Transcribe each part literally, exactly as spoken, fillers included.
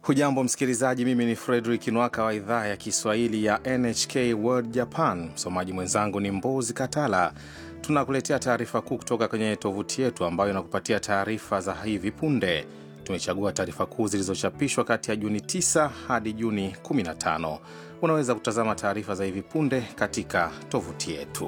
Hujambo msikilizaji, mimi ni Frederick Nwaka wa idhaa ya Kiswahili ya N H K World Japan. Msomaji mwenzangu ni Mbozi Katala. Tunakuletea taarifa kuu kutoka kwenye tovuti yetu ambayo inakupatia taarifa za hivi punde. Tumechagua taarifa kuu zilizochapishwa kati ya Juni tisa hadi Juni kumi na tano. Unaweza kutazama taarifa za hivi punde katika tovuti yetu.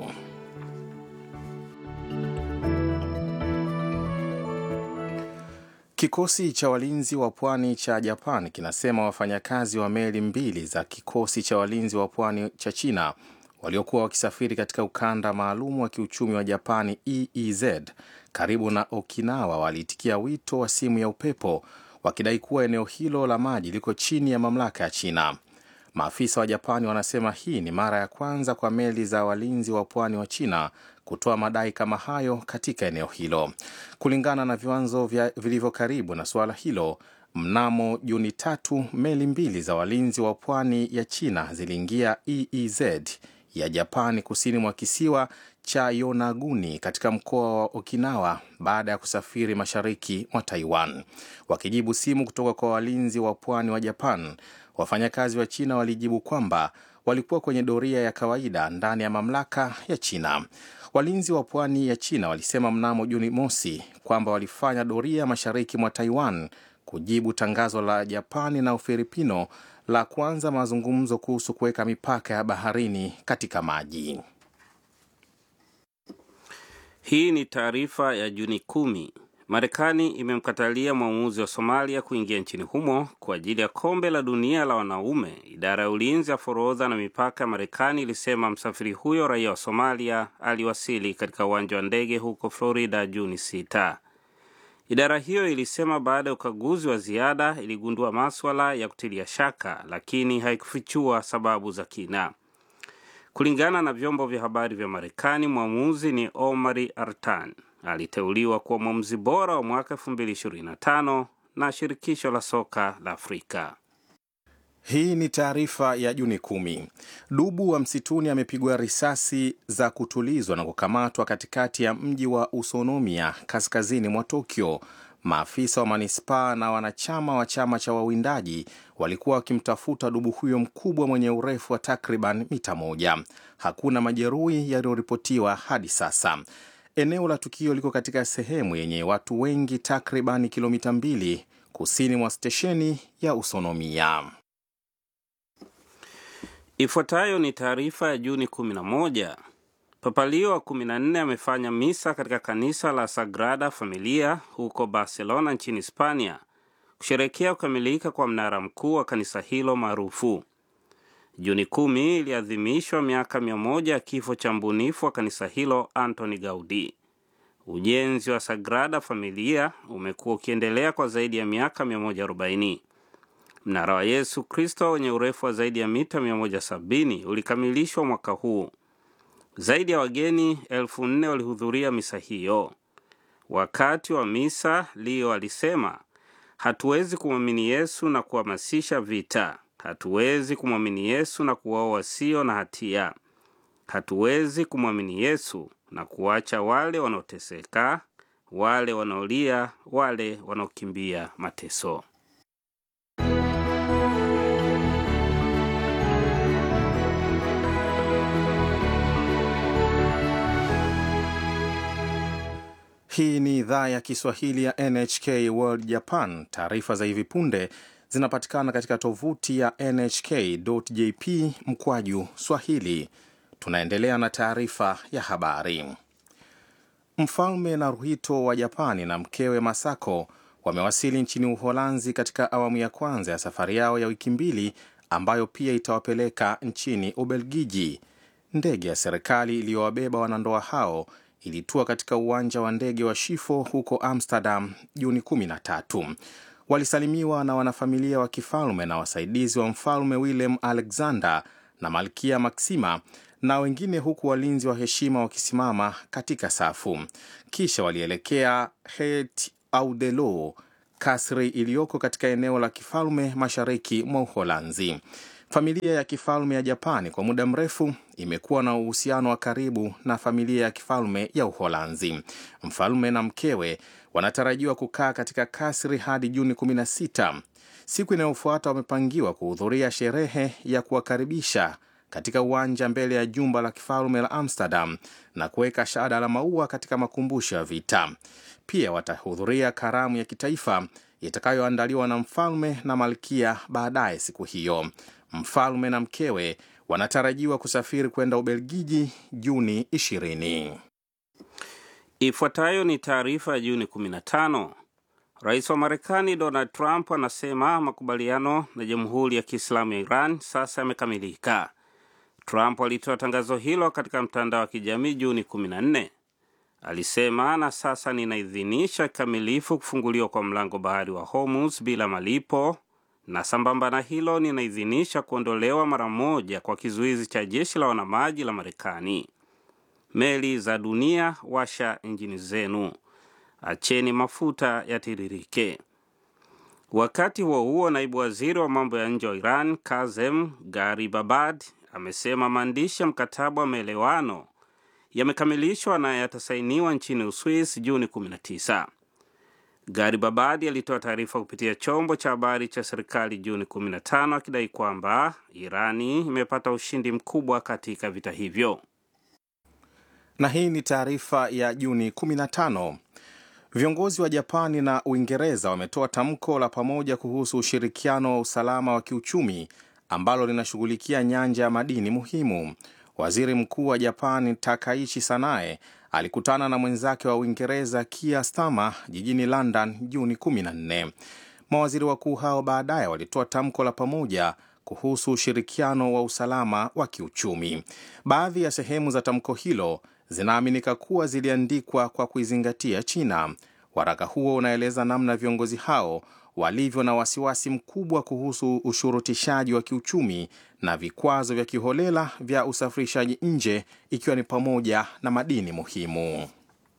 Kikosi cha walinzi wa pwani cha Japan kinasema wafanyakazi wa meli mbili za kikosi cha walinzi wa pwani cha China waliokuwa wakisafiri katika ukanda maalum wa kiuchumi wa Japani E E Z karibu na Okinawa waliitikia wito wa simu ya upepo wakidai kuwa eneo hilo la maji liko chini ya mamlaka ya China. Maafisa wa Japani wanasema hii ni mara ya kwanza kwa meli za walinzi wa pwani wa China kutoa madai kama hayo katika eneo hilo. Kulingana na viwanzo vilivyo karibu na suala hilo, mnamo Juni tatu meli mbili za walinzi wa pwani ya China ziliingia E E Z ya Japani kusini mwa kisiwa cha Yonaguni katika mkoa wa Okinawa baada ya kusafiri mashariki mwa Taiwan. Wakijibu simu kutoka kwa walinzi wa pwani wa Japan, wafanyakazi wa China walijibu kwamba walikuwa kwenye doria ya kawaida ndani ya mamlaka ya China. Walinzi wa pwani ya China walisema mnamo Juni mosi kwamba walifanya doria mashariki mwa Taiwan kujibu tangazo la Japani na Ufilipino la kuanza mazungumzo kuhusu kuweka mipaka ya baharini katika maji. Hii ni taarifa ya Juni kumi. Marekani imemkatalia mwamuzi wa Somalia kuingia nchini humo kwa ajili ya kombe la dunia la wanaume. Idara ya ulinzi ya forodha na mipaka ya Marekani ilisema msafiri huyo raia wa Somalia aliwasili katika uwanja wa ndege huko Florida Juni sita. Idara hiyo ilisema baada ya ukaguzi wa ziada iligundua masuala ya kutilia shaka, lakini haikufichua sababu za kina. Kulingana na vyombo vya habari vya Marekani, mwamuzi ni Omari Artan. Aliteuliwa kuwa mwamuzi bora wa mwaka elfu mbili ishirini na tano na shirikisho la soka la Afrika. Hii ni taarifa ya Juni kumi. Dubu wa msituni amepigwa risasi za kutulizwa na kukamatwa katikati ya mji wa Usonomiya kaskazini mwa Tokyo. Maafisa wa manispaa na wanachama wa chama cha wawindaji walikuwa wakimtafuta dubu huyo mkubwa mwenye urefu wa takriban mita moja. Hakuna majeruhi yaliyoripotiwa hadi sasa. Eneo la tukio liko katika sehemu yenye watu wengi takriban kilomita mbili kusini mwa stesheni ya Usonomiya. Ifuatayo ni taarifa ya Juni kumi na moja. Papa Leo wa kumi na nne amefanya misa katika kanisa la Sagrada Familia huko Barcelona nchini Hispania kusherehekea kukamilika kwa mnara mkuu wa kanisa hilo maarufu. Juni kumi iliadhimishwa miaka mia moja ya kifo cha mbunifu wa kanisa hilo Antoni Gaudi. Ujenzi wa Sagrada Familia umekuwa ukiendelea kwa zaidi ya miaka mia moja arobaini. Mnara wa Yesu Kristo wenye urefu wa zaidi ya mita mia moja sabini ulikamilishwa mwaka huu. Zaidi ya wageni elfu nne walihudhuria misa hiyo. Wakati wa misa, Leo alisema, hatuwezi kumwamini Yesu na kuhamasisha vita. Hatuwezi kumwamini Yesu na kuwaoa wasio na hatia. Hatuwezi kumwamini Yesu na kuacha wale wanaoteseka, wale wanaolia, wale wanaokimbia mateso. Hii ni idhaa ya Kiswahili ya N H K World Japan. Taarifa za hivi punde zinapatikana katika tovuti ya N H K dot J P mkwaju Swahili. Tunaendelea na taarifa ya habari. Mfalme Naruhito wa Japani na mkewe Masako wamewasili nchini Uholanzi katika awamu ya kwanza ya safari yao ya wiki mbili ambayo pia itawapeleka nchini Ubelgiji. Ndege ya serikali iliyowabeba wanandoa hao ilitua katika uwanja wa ndege wa Schiphol huko Amsterdam Juni kumi na tatu. Walisalimiwa na wanafamilia wa kifalme na wasaidizi wa mfalme Willem Alexander na Malkia Maxima na wengine, huku walinzi wa heshima wakisimama katika safu. Kisha walielekea Het Ouderloo, kasri iliyoko katika eneo la kifalme mashariki mwa Uholanzi. Familia ya kifalme ya Japani kwa muda mrefu imekuwa na uhusiano wa karibu na familia ya kifalme ya Uholanzi. Mfalme na mkewe wanatarajiwa kukaa katika kasri hadi Juni kumi na sita. Siku inayofuata wamepangiwa kuhudhuria sherehe ya kuwakaribisha katika uwanja mbele ya jumba la kifalme la Amsterdam na kuweka shada la maua katika makumbusho ya vita. Pia watahudhuria karamu ya kitaifa itakayoandaliwa na mfalme na malkia baadaye siku hiyo. Mfalme na mkewe wanatarajiwa kusafiri kwenda Ubelgiji Juni ishirini. Ifuatayo ni taarifa ya Juni kumi na tano. Rais wa Marekani Donald Trump anasema makubaliano na Jamhuri ya Kiislamu ya Iran sasa yamekamilika. Trump alitoa tangazo hilo katika mtandao wa kijamii Juni kumi na nne. Alisema, na sasa ninaidhinisha kikamilifu kufunguliwa kwa mlango bahari wa Hormuz bila malipo, na sambamba na hilo ninaidhinisha kuondolewa mara moja kwa kizuizi cha jeshi la wanamaji la Marekani. Meli za dunia, washa injini zenu. Acheni mafuta yatiririke. Wakati huo huo, naibu waziri wa mambo ya nje wa Iran Kazem Garibabad amesema maandishi ya mkataba wa maelewano yamekamilishwa na yatasainiwa nchini Uswisi Juni kumi na tisa. Garibabad alitoa taarifa kupitia chombo cha habari cha serikali Juni kumi na tano akidai kwamba Irani imepata ushindi mkubwa katika vita hivyo. Na hii ni taarifa ya Juni kumi na tano. Viongozi wa Japani na Uingereza wametoa tamko la pamoja kuhusu ushirikiano wa usalama wa kiuchumi ambalo linashughulikia nyanja ya madini muhimu. Waziri Mkuu wa Japani Takaichi Sanae alikutana na mwenzake wa Uingereza Keir Starmer jijini London Juni kumi na nne. Mawaziri wakuu hao baadaye walitoa tamko la pamoja kuhusu ushirikiano wa usalama wa kiuchumi. Baadhi ya sehemu za tamko hilo zinaaminika kuwa ziliandikwa kwa kuizingatia China. Waraka huo unaeleza namna viongozi hao walivyo na wasiwasi mkubwa kuhusu ushurutishaji wa kiuchumi na vikwazo vya kiholela vya usafirishaji nje, ikiwa ni pamoja na madini muhimu.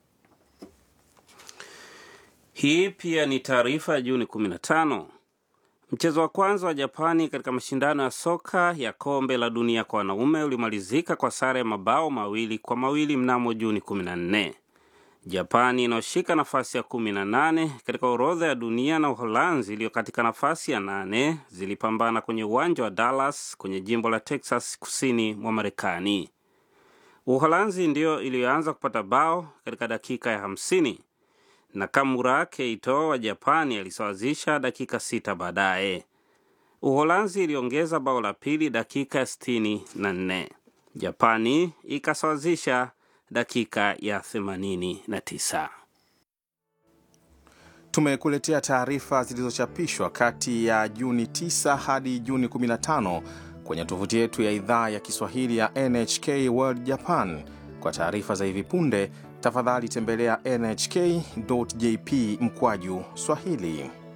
Hii pia ni taarifa ya Juni kumi na tano. Mchezo wa kwanza wa Japani katika mashindano ya soka ya kombe la dunia kwa wanaume ulimalizika kwa sare ya mabao mawili kwa mawili mnamo Juni kumi na nne. Japani inayoshika nafasi ya kumi na nane katika orodha ya dunia na Uholanzi iliyo katika nafasi ya nane zilipambana kwenye uwanja wa Dallas kwenye jimbo la Texas kusini mwa Marekani. Uholanzi ndio iliyoanza kupata bao katika dakika ya hamsini. Nakamura Keito wa Japani alisawazisha dakika sita baadaye. Uholanzi iliongeza bao la pili dakika ya sitini na nne. Japani ikasawazisha dakika ya themanini na tisa. Tumekuletea taarifa zilizochapishwa kati ya Juni tisa hadi Juni kumi na tano kwenye tovuti yetu ya idhaa ya Kiswahili ya N H K World Japan. Kwa taarifa za hivi punde, tafadhali tembelea N H K dot J P mkwaju Swahili.